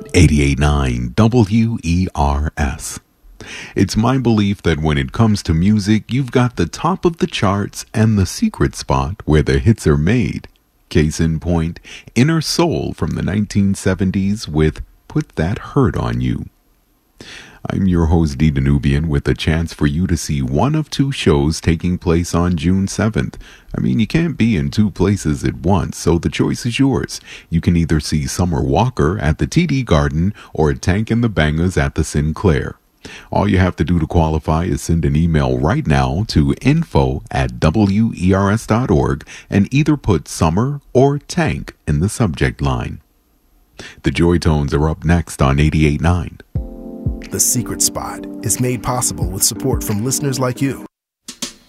88.9 WERS. It's my belief that when it comes to music, you've got the top of the charts and the secret spot where the hits are made. Case in point, Inner Soul from the 1970s with Put That Hurt on You. I'm your host, D. Danubian, with a chance for you to see one of two shows taking place on June 7th. I mean, you can't be in two places at once, so the choice is yours. You can either see Summer Walker at the TD Garden or Tank and the Bangers at the Sinclair. All you have to do to qualify is send an email right now to info@wers.org and either put Summer or Tank in the subject line. The Joy Tones are up next on 88.9. The Secret Spot is made possible with support from listeners like you.